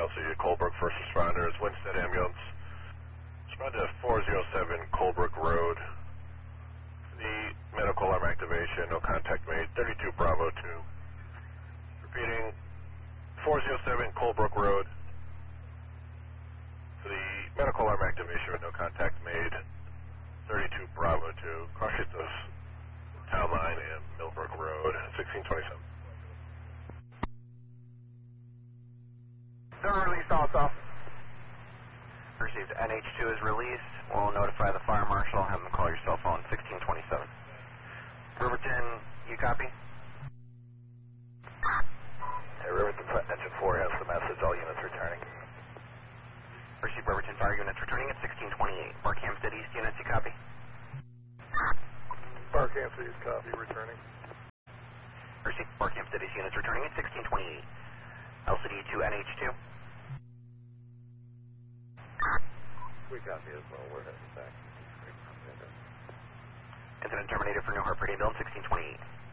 LCD Colebrook First Responders, Winstead Ambulance. Respond to 407 Colebrook Road. The medical alarm activation, no contact made, 32 Bravo 2. Repeating, 407 Colebrook Road. For the medical alarm activation with no contact made, 32 Bravo 2. Cross the town line and Millbrook Road, 1627. They're released also. Received. NH2 is released. We'll notify the fire marshal. Have them call your cell phone. 1627. Riverton, you copy? Hey, Riverton Engine 4 has the message. All units returning. Received. Riverton fire units returning at 1628. Barkhamsted East units, you copy? Barkhamsted East copy. Returning. Received. Barkhamsted East units returning at 1628. LCD to NH2. We copy as well. We're heading back. Incident terminated for New Hartford Ambulance 1628.